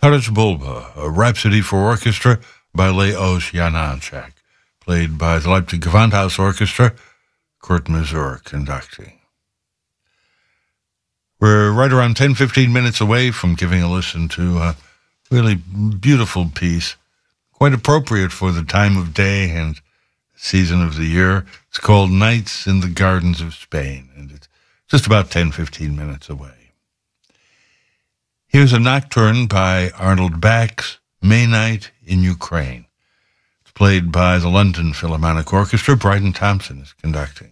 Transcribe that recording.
Taras Bulba, a Rhapsody for Orchestra by Leos Janáček, played by the Leipzig Gewandhaus Orchestra, Kurt Masur conducting. We're right around 10-15 minutes away from giving a listen to a really beautiful piece, quite appropriate for the time of day and season of the year. It's called Nights in the Gardens of Spain, and it's just about 10-15 minutes away. Here's a nocturne by Arnold Bax, May Night in Ukraine. It's played by the London Philharmonic Orchestra. Bryden Thompson is conducting.